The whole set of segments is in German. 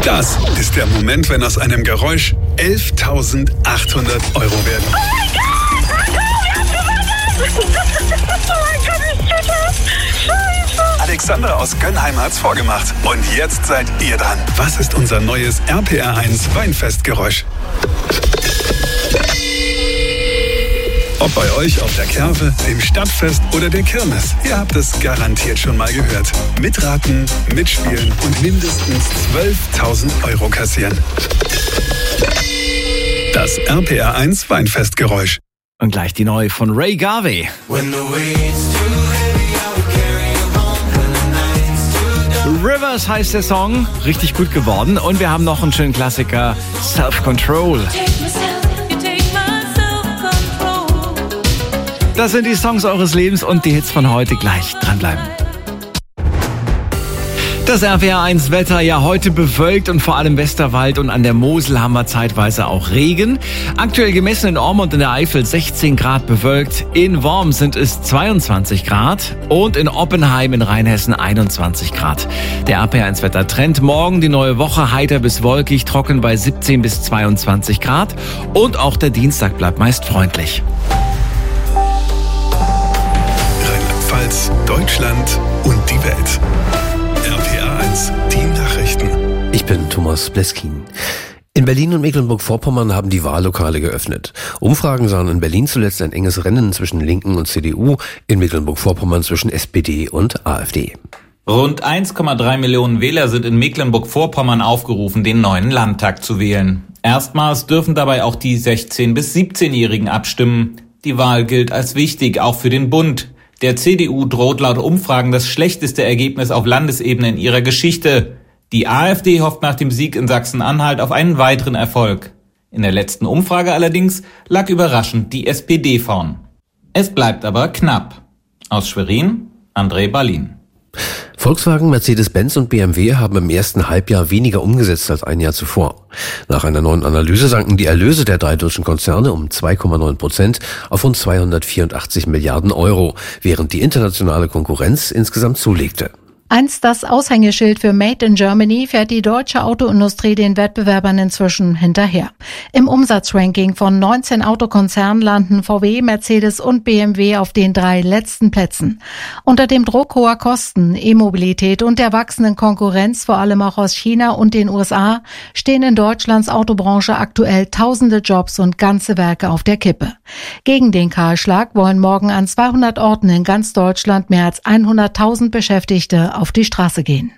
Das ist der Moment, wenn aus einem Geräusch 11.800 Euro werden. Oh mein Gott, ich krieg das! Scheiße! Alexander aus Gönnheim hat's vorgemacht. Und jetzt seid ihr dran. Was ist unser neues RPR1 Weinfestgeräusch? Ob bei euch auf der Kerwe, dem Stadtfest oder der Kirmes, ihr habt es garantiert schon mal gehört. Mitraten, mitspielen und mindestens 12.000 Euro kassieren. Das RPR1 Weinfestgeräusch. Und gleich die neue von Ray Garvey. Rivers heißt der Song, richtig gut geworden. Und wir haben noch einen schönen Klassiker, Self-Control. Das sind die Songs eures Lebens und die Hits von heute. Gleich dranbleiben. Das RPR1 Wetter, ja heute bewölkt und vor allem Westerwald und an der Mosel haben wir zeitweise auch Regen. Aktuell gemessen in Ormont in der Eifel 16 Grad bewölkt, in Worms sind es 22 Grad und in Oppenheim in Rheinhessen 21 Grad. Der RPR1 Wettertrend, morgen die neue Woche heiter bis wolkig, trocken bei 17 bis 22 Grad und auch der Dienstag bleibt meist freundlich. Rheinland-Pfalz, Deutschland und die Welt. RPR1, die Nachrichten. Ich bin Thomas Bleskin. In Berlin und Mecklenburg-Vorpommern haben die Wahllokale geöffnet. Umfragen sahen in Berlin zuletzt ein enges Rennen zwischen Linken und CDU, in Mecklenburg-Vorpommern zwischen SPD und AfD. Rund 1,3 Millionen Wähler sind in Mecklenburg-Vorpommern aufgerufen, den neuen Landtag zu wählen. Erstmals dürfen dabei auch die 16- bis 17-Jährigen abstimmen. Die Wahl gilt als wichtig, auch für den Bund. Der CDU droht laut Umfragen das schlechteste Ergebnis auf Landesebene in ihrer Geschichte. Die AfD hofft nach dem Sieg in Sachsen-Anhalt auf einen weiteren Erfolg. In der letzten Umfrage allerdings lag überraschend die SPD vorn. Es bleibt aber knapp. Aus Schwerin, André Ballin. Volkswagen, Mercedes-Benz und BMW haben im ersten Halbjahr weniger umgesetzt als ein Jahr zuvor. Nach einer neuen Analyse sanken die Erlöse der drei deutschen Konzerne um 2,9% auf rund 284 Milliarden Euro, während die internationale Konkurrenz insgesamt zulegte. Einst das Aushängeschild für Made in Germany fährt die deutsche Autoindustrie den Wettbewerbern inzwischen hinterher. Im Umsatzranking von 19 Autokonzernen landen VW, Mercedes und BMW auf den 3 letzten Plätzen. Unter dem Druck hoher Kosten, E-Mobilität und der wachsenden Konkurrenz, vor allem auch aus China und den USA, stehen in Deutschlands Autobranche aktuell tausende Jobs und ganze Werke auf der Kippe. Gegen den Kahlschlag wollen morgen an 200 Orten in ganz Deutschland mehr als 100.000 Beschäftigte auf die Straße gehen.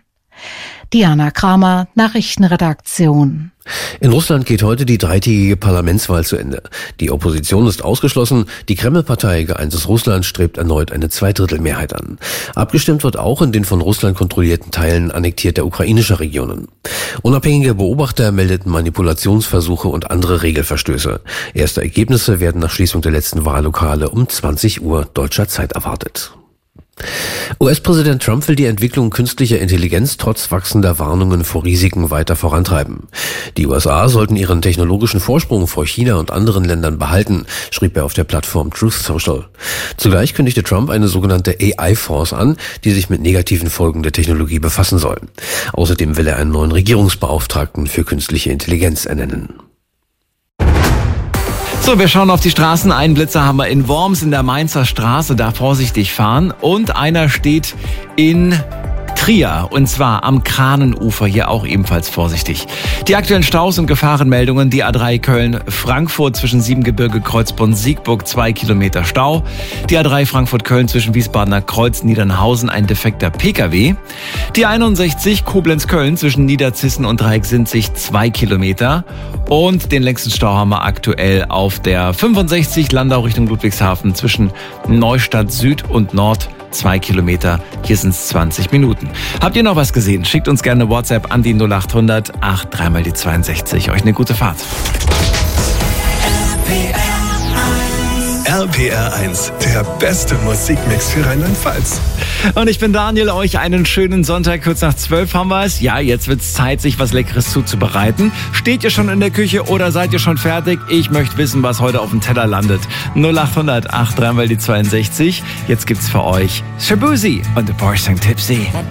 Diana Kramer, Nachrichtenredaktion. In Russland geht heute die dreitägige Parlamentswahl zu Ende. Die Opposition ist ausgeschlossen. Die Kreml-Partei Geeintes Russland strebt erneut eine Zweidrittelmehrheit an. Abgestimmt wird auch in den von Russland kontrollierten Teilen annektierter ukrainischer Regionen. Unabhängige Beobachter meldeten Manipulationsversuche und andere Regelverstöße. Erste Ergebnisse werden nach Schließung der letzten Wahllokale um 20 Uhr deutscher Zeit erwartet. US-Präsident Trump will die Entwicklung künstlicher Intelligenz trotz wachsender Warnungen vor Risiken weiter vorantreiben. Die USA sollten ihren technologischen Vorsprung vor China und anderen Ländern behalten, schrieb er auf der Plattform Truth Social. Zugleich kündigte Trump eine sogenannte AI-Force an, die sich mit negativen Folgen der Technologie befassen soll. Außerdem will er einen neuen Regierungsbeauftragten für künstliche Intelligenz ernennen. So, wir schauen auf die Straßen. Einen Blitzer haben wir in Worms in der Mainzer Straße, da vorsichtig fahren. Und einer steht in Trier, und zwar am Kranenufer, hier auch ebenfalls vorsichtig. Die aktuellen Staus und Gefahrenmeldungen, die A3 Köln-Frankfurt zwischen Siebengebirge, Kreuzborn, Siegburg, 2 Kilometer Stau. Die A3 Frankfurt-Köln zwischen Wiesbadener Kreuz, Niedernhausen, ein defekter Pkw. Die 61 Koblenz-Köln zwischen Niederzissen und Dreiecksinzig, 2 Kilometer. Und den längsten Stau haben wir aktuell auf der 65 Landau Richtung Ludwigshafen zwischen Neustadt Süd und Nord, 2 Kilometer. Hier sind es 20 Minuten. Habt ihr noch was gesehen? Schickt uns gerne WhatsApp an die 0800 83 mal die 62. Euch eine gute Fahrt. RPR1, der beste Musikmix für Rheinland-Pfalz. Und ich bin Daniel, euch einen schönen Sonntag, kurz nach 12 haben wir es. Ja, jetzt wird's Zeit, sich was Leckeres zuzubereiten. Steht ihr schon in der Küche oder seid ihr schon fertig? Ich möchte wissen, was heute auf dem Teller landet. 0800 83 mal die 62. Jetzt gibt's für euch Shabuzi und The Boys Sing Tipsy.